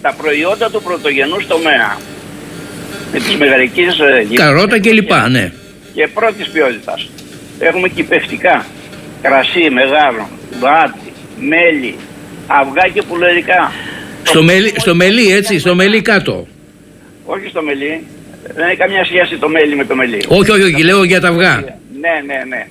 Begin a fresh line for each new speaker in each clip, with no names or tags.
τα προϊόντα του πρωτογενούς τομέα, με τις μεγαρικές
καρότα κλπ. Ναι.
Και πρώτης ποιότητας. Έχουμε κυπευτικά, κρασί μεγάλο, μπάτι, μέλι, αυγά και πουλερικά.
Στο μελί, έτσι, στο μελί κάτω.
Όχι στο μελί, δεν έχει καμία σχέση το μέλι με το μελί.
Όχι, λέω για τα αυγά.
Ναι.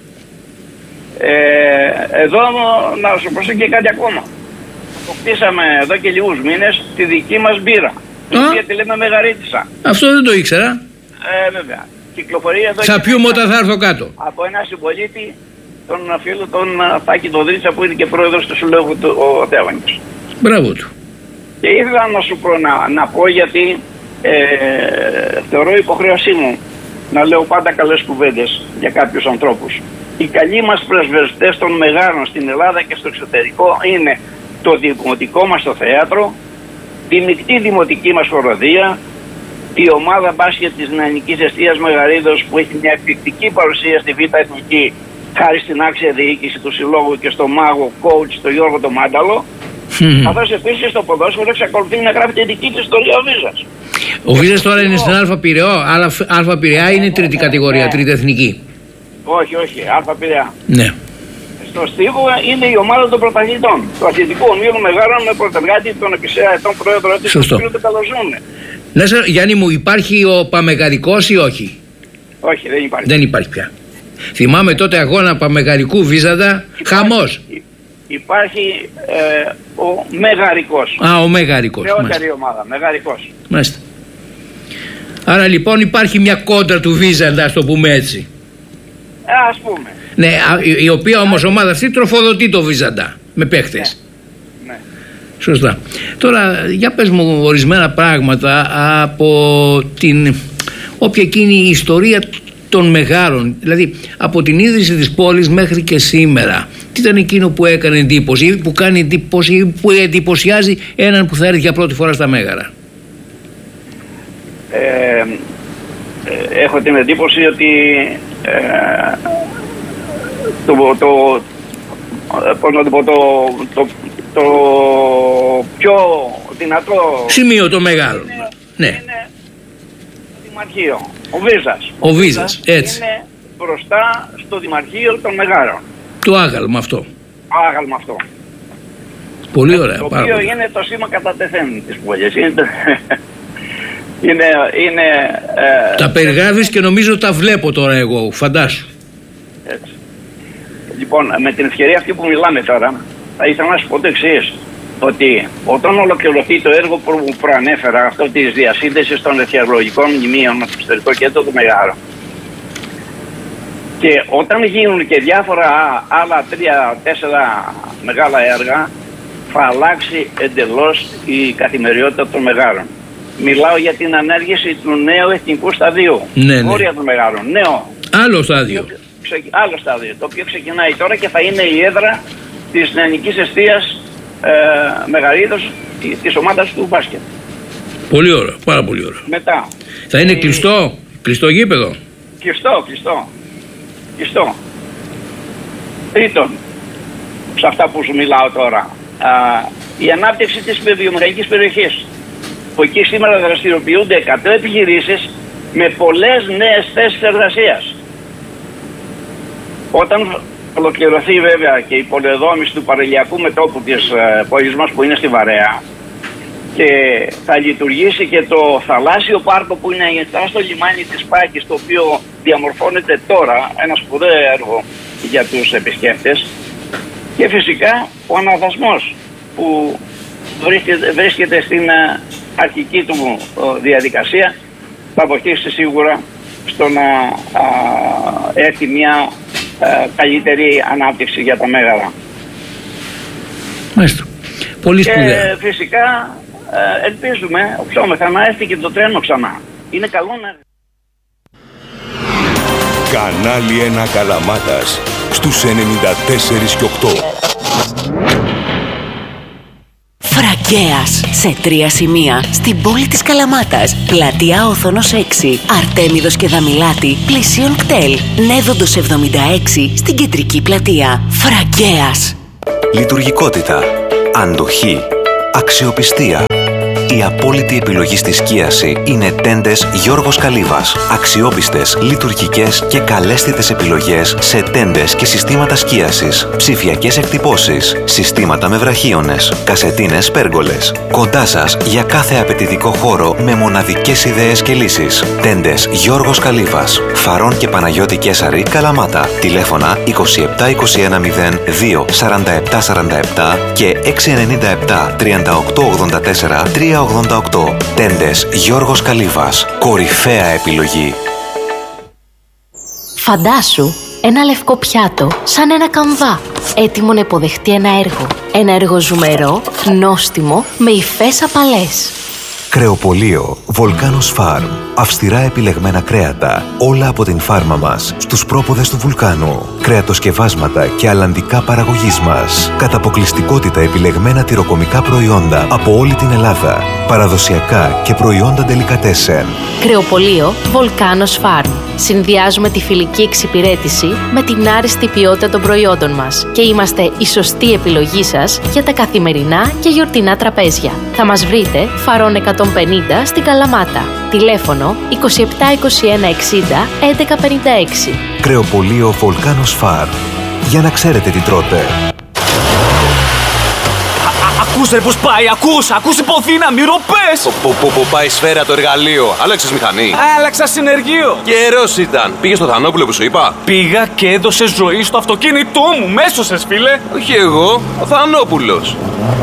Εδώ να σου πω και κάτι ακόμα. Αποκτήσαμε εδώ και λίγους μήνες τη δική μας μπύρα, την οποία τη λέμε Μεγαρίτισσα.
Αυτό δεν το ήξερα.
Βέβαια. Κυκλοφορεί εδώ.
Θα πιούμε όταν θα έρθω κάτω.
Από ένα συμπολίτη, τον φίλο τον Θάκη τον Δρίτσα, που είναι και πρόεδρος του Συλλόγου ο Τέβανιος.
Μπράβο του.
Και ήθελα να σου πω να πω, γιατί θεωρώ υποχρέωσή μου να λέω πάντα καλές κουβέντες για κάποιους ανθρώπους. Οι καλοί μας πρεσβευτές των μεγάλων στην Ελλάδα και στο εξωτερικό είναι το δημοτικό μας το θέατρο, τη μεικτή δημοτική μας χοροδία, η ομάδα μπάσκετ της Νεανικής Εστίας Μεγαρίδος, που έχει μια εκπληκτική παρουσία στη Β' Εθνική, χάρη στην άξια διοίκηση του Συλλόγου και στο μάγο coach τον Γιώργο τον Μάνταλο. Καθώς επίσης στο ποδόσφαιρο εξακολουθεί να γράφει τη δική της ιστορία ο Βίζας.
Ο Βίζας τώρα είναι στην Α' Πειραιά, αλλά Α' Πειραιά είναι τρίτη κατηγορία, τρίτη εθνική.
Όχι, Α' Πειραιά.
Ναι.
Στο στίβο είναι η ομάδα των πρωταθλητών. Το αθλητικό ομίλου Μεγάρων με πρωτεργάτη τον επισέα ετών πρόεδρο της, τον οποίο τον καλοζούνε.
Γιάννη μου, υπάρχει ο Παμεγαρικός ή όχι?
Όχι, δεν υπάρχει.
Δεν υπάρχει πια. Θυμάμαι τότε αγώνα Παμεγαρικού Βίζαντα, χαμός.
Υπάρχει ο Μεγαρικός.
Ο Μεγαρικός.
Νεότερη ομάδα, Μεγαρικός.
Μάλιστα. Άρα λοιπόν υπάρχει μια κόντρα του Βίζαντα, ας το πούμε έτσι.
Ας πούμε.
Ναι, η οποία όμως ομάδα αυτή τροφοδοτεί το Βίζαντα με παίχτες.
Ναι.
Σωστά. Τώρα για πες μου ορισμένα πράγματα από την όποια εκείνη η ιστορία των Μεγάρων, δηλαδή από την ίδρυση της πόλης μέχρι και σήμερα. Τι ήταν εκείνο που έκανε εντύπωση, που κάνει εντύπωση, που εντυπωσιάζει έναν που θα έρθει για πρώτη φορά στα Μέγαρα?
Έχω την εντύπωση ότι το πιο δυνατό
σημείο των Μεγάρων είναι
το Δημαρχείο, ο Βίζας.
Έτσι.
Είναι μπροστά στο Δημαρχείο των Μεγάρων.
Το άγαλμα αυτό. Πολύ ωραία.
Το οποίο είναι το σήμα κατά τεθέν της πόλης.
Τα περιγράφεις και νομίζω τα βλέπω τώρα εγώ, φαντάσου.
Έτσι. Λοιπόν, με την ευκαιρία αυτή που μιλάμε τώρα, θα ήθελα να σου πω το εξής, ότι όταν ολοκληρωθεί το έργο που προανέφερα, αυτό της διασύνδεσης των αρχαιολογικών μνημείων με το εξωτερικό κέντρο του Μεγάρου, και όταν γίνουν και διάφορα άλλα 3-4 μεγάλα έργα, θα αλλάξει εντελώς η καθημερινότητα των Μεγάρων. Μιλάω για την ανέργηση του νέου εθνικού σταδίου.
Ναι.
Βόρεια των Μεγάρων. Νέο.
Άλλο στάδιο.
Άλλο στάδιο. Το οποίο ξεκινάει τώρα και θα είναι η έδρα της Νεανικής Εστίας Μεγαρίδος, της ομάδας του μπάσκετ.
Πολύ ωραία. Πάρα πολύ ωραία.
Μετά.
Θα είναι κλειστό γήπεδο.
Κλειστό. Τρίτον, σε αυτά που σου μιλάω τώρα, η ανάπτυξη της βιομηχανικής περιοχής, που εκεί σήμερα δραστηριοποιούνται 100 επιχειρήσεις με πολλές νέες θέσεις εργασίας. Όταν ολοκληρωθεί βέβαια και η πολεοδόμηση του παραλιακού μετώπου της πόλης μας, που είναι στη Βαρέα, και θα λειτουργήσει και το θαλάσσιο πάρκο που είναι ανοιχτά στο λιμάνι της Πάκης, το οποίο διαμορφώνεται τώρα, ένα σπουδαίο έργο για τους επισκέπτες, και φυσικά ο αναδασμός που βρίσκεται στην αρχική του διαδικασία, θα βοηθήσει σίγουρα στο να έρθει μια καλύτερη ανάπτυξη για τα Μέγαρα.
Μάλιστα. Πολύ σπουδαία.
Και φυσικά ελπίζουμε, οψόμεθα, να έρθει και το τρένο ξανά. Είναι καλό να...
Κανάλι 1 Καλαμάτας στους 94 και 8.
Φραγκέας, σε 3 σημεία στην πόλη της Καλαμάτας. Πλατεία Όθωνος 6, Αρτέμιδος και Δαμιλάτη, πλησίον κτέλ. Νέδοντος 76 στην κεντρική πλατεία. Φραγκέας.
Λειτουργικότητα, αντοχή, αξιοπιστία. Η απόλυτη επιλογή στη σκίαση είναι τέντες Γιώργος Καλύβας. Αξιόπιστες, λειτουργικές και καλέσθητες επιλογές σε τέντες και συστήματα σκίασης. Ψηφιακές εκτυπώσεις, συστήματα με βραχίονες, κασετίνες πέργολες. Κοντά σας για κάθε απαιτητικό χώρο με μοναδικές ιδέες και λύσεις. Τέντες Γιώργος Καλύβας. Φαρών και Παναγιώτη Κέσαρη, Καλαμάτα. Τηλέφωνα 27 21 02 47 47 και 697 38 84 388. Τέντες Γιώργος Καλύβας. Κορυφαία επιλογή.
Φαντάσου ένα λευκό πιάτο σαν ένα καμβά, έτοιμο να υποδεχτεί ένα έργο. Ένα έργο ζουμερό, νόστιμο, με υφές απαλές.
Κρεοπωλείο Volcanos Farm. Αυστηρά επιλεγμένα κρέατα, όλα από την φάρμα μας, στους πρόποδες του βουλκάνου. Κρεατοσκευάσματα και αλλαντικά παραγωγής μας. Κατά αποκλειστικότητα επιλεγμένα τυροκομικά προϊόντα από όλη την Ελλάδα. Παραδοσιακά και προϊόντα ντελικατέσεν.
Κρεοπωλείο Volcanos Farm. Συνδυάζουμε τη φιλική εξυπηρέτηση με την άριστη ποιότητα των προϊόντων μας και είμαστε η σωστή επιλογή σας για τα καθημερινά και γιορτινά τραπέζια. Θα μας βρείτε Φαρών 150 στην Καλαμάτα. Τηλέφωνο 27 21 60 11 56.
Κρεοπωλείο Volcanos Farm. Για να ξέρετε τι τρώτε.
Ακούς ρε πως πάει, ακούς υποθύνα, μυρωπες!
Που πάει σφαίρα το εργαλείο, άλλαξες μηχανή.
Άλλαξα συνεργείο.
Καιρός ήταν, πήγες στο Θανόπουλο που σου είπα.
Πήγα και έδωσε ζωή στο αυτοκίνητό μου, μέσωσες φίλε.
Όχι εγώ, ο Θανόπουλος.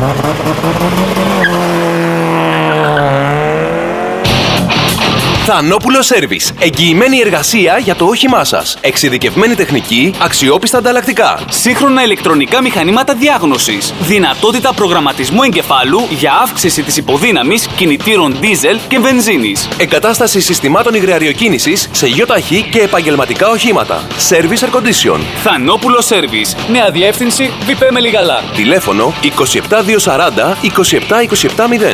Θανόπουλο Σέρβις. Εγγυημένη εργασία για το όχημά σας. Εξειδικευμένη τεχνική, αξιόπιστα ανταλλακτικά.
Σύγχρονα ηλεκτρονικά μηχανήματα διάγνωσης. Δυνατότητα προγραμματισμού εγκεφάλου για αύξηση της υποδύναμης κινητήρων δίζελ και βενζίνης.
Εγκατάσταση συστημάτων υγραεριοκίνησης σε ΙΟΤΑΧΗ και επαγγελματικά οχήματα. Service Air Condition.
Θανόπουλο Σέρβις. Νέα διεύθυνση Βιπέ Μελιγαλά.
Τηλέφωνο 27 240 27 27 0.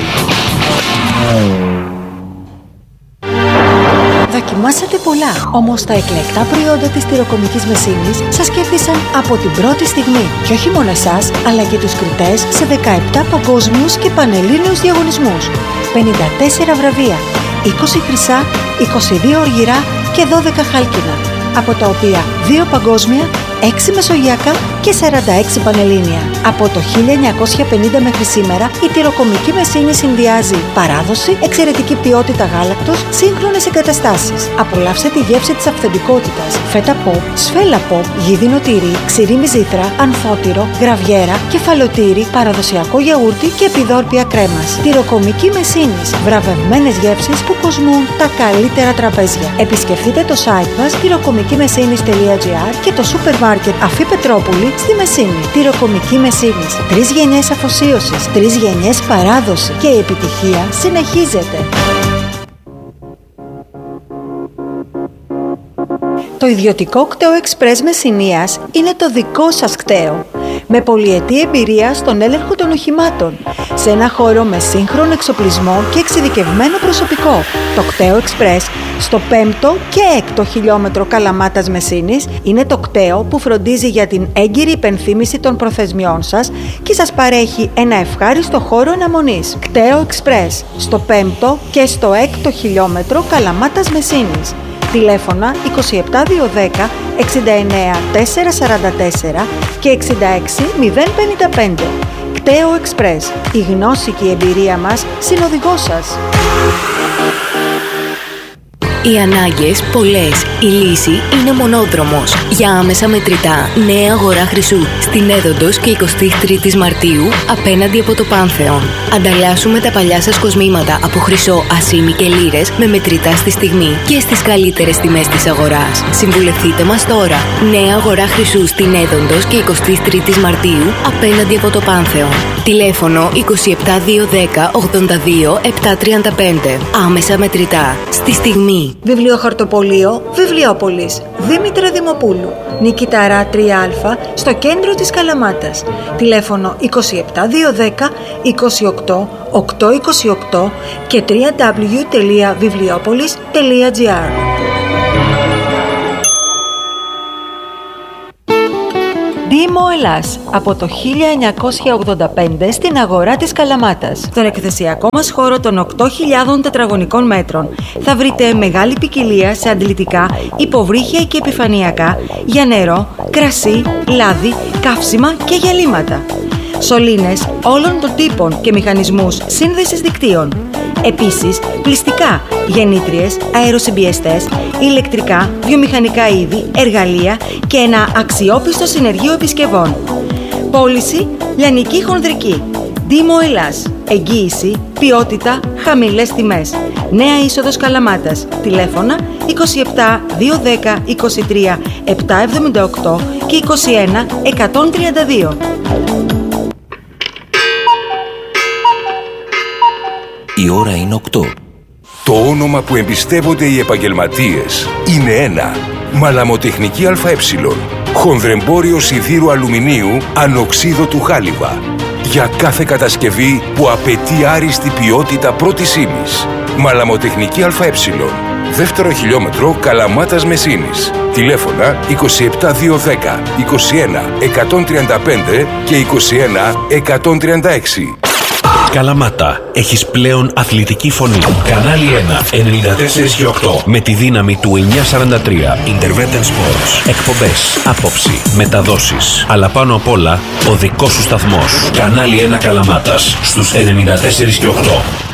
Δοκιμάσατε πολλά, όμως τα εκλεκτά προϊόντα της τυροκομικής μεσίνης σας κέρδισαν από την πρώτη στιγμή. Και όχι μόνο εσάς, αλλά και τους κριτές σε 17 παγκόσμιους και πανελλήνιους διαγωνισμούς. 54 βραβεία, 20 χρυσά, 22 οργυρά και 12 χάλκινα, από τα οποία 2 παγκόσμια, 6 μεσογειακά και 46 πανελλήνια. Από το 1950 μέχρι σήμερα, η τυροκομική μεσίνη συνδυάζει παράδοση, εξαιρετική ποιότητα γάλακτος, σύγχρονες εγκαταστάσεις. Απολαύστε τη γεύση της αυθεντικότητας. Φέτα ποπ, σφέλα ποπ, γίδινο τυρί, ξηρή μυζήθρα, ανφώτυρο, γραβιέρα, κεφαλοτήρι, παραδοσιακό γιαούρτι και επιδόρπια κρέμας. Τυροκομική μεσίνης. Βραβευμένες γεύσεις που κοσμούν τα καλύτερα τραπέζια. Επισκεφτείτε το site μας tyrokομικimesines.gr και το σούπερ μάρκετ Αφή Πετρόπουλη στη Μεσίνη. Τυροκομική Μεσίνης. 3 γενιές αφοσίωσης, 3 γενιές παράδοση και η επιτυχία συνεχίζεται. Το ιδιωτικό κτέο Express Μεσσηνίας είναι το δικό σας κτέο. Με πολυετή εμπειρία στον έλεγχο των οχημάτων, σε ένα χώρο με σύγχρονο εξοπλισμό και εξειδικευμένο προσωπικό. Το κτέο Express στο 5ο και 6ο χιλιόμετρο Καλαμάτας Μεσσήνης είναι το κτέο που φροντίζει για την έγκυρη υπενθύμηση των προθεσμιών σας και σας παρέχει ένα ευχάριστο χώρο αναμονής. Κτέο Express στο 5ο και στο 6ο χιλιόμετρο Καλαμάτας Μεσσήνης. Τηλέφωνα 27210 69 444 και 66 055. Κτέο Express. Η γνώση και η εμπειρία μας συνοδηγός σας.
Οι ανάγκες πολλές. Η λύση είναι μονόδρομος. Για άμεσα μετρητά, νέα αγορά Χρυσού. Στην Έδοντος και 23 Μαρτίου, απέναντι από το Πάνθεον. Ανταλλάσσουμε τα παλιά σας κοσμήματα από χρυσό, ασήμι και λίρες με μετρητά στη στιγμή και στις καλύτερες τιμές της αγοράς. Συμβουλευτείτε μας τώρα. Νέα αγορά Χρυσού στην Έδοντος και 23 Μαρτίου, απέναντι από το Πάνθεον. Τηλέφωνο 27210 82 735. Άμεσα μετρητά. Στη στιγμή.
Βιβλιοχαρτοπωλείο Βιβλιόπολης Δήμητρα Δημοπούλου, Νικηταρά 3α, στο κέντρο της Καλαμάτας. Τηλέφωνο 27210 28 828 και www.βιβλιοполis.gr. Δήμο Ελλάς, από το 1985 στην αγορά της Καλαμάτας. Στον εκθεσιακό μας χώρο των 8.000 τετραγωνικών μέτρων θα βρείτε μεγάλη ποικιλία σε αντλητικά, υποβρύχια και επιφανειακά για νερό, κρασί, λάδι, καύσιμα και γυαλίματα. Σωλήνες όλων των τύπων και μηχανισμούς σύνδεσης δικτύων. Επίσης, πλυστικά, γεννήτριες, αεροσυμπιεστές, ηλεκτρικά, βιομηχανικά είδη, εργαλεία και ένα αξιόπιστο συνεργείο επισκευών. Πώληση λιανική χονδρική. Δήμο Ελλάς. Εγγύηση, ποιότητα, χαμηλές τιμές. Νέα είσοδος Καλαμάτας. Τηλέφωνα 27 210 23 778 και 21 132.
Η ώρα είναι 8.
Το όνομα που εμπιστεύονται οι επαγγελματίες είναι ένα. Μαλαμοτεχνική ΑΕ. Χονδρεμπόριο σιδήρου αλουμινίου ανοξίδωτου χάλιβα. Για κάθε κατασκευή που απαιτεί άριστη ποιότητα πρώτης ύλης. Μαλαμοτεχνική ΑΕ. Δεύτερο χιλιόμετρο Καλαμάτας Μεσίνης. Τηλέφωνα 27 210 21 135 και 21 136.
Καλαμάτα, έχεις πλέον αθλητική φωνή. Κανάλι 1, 94 και 8. Με τη δύναμη του 943. Intervention Sports. Εκπομπές, άποψη, μεταδόσεις. Αλλά πάνω απ' όλα, ο δικός σου σταθμός. Κανάλι 1 Καλαμάτας, στους 94 και 8.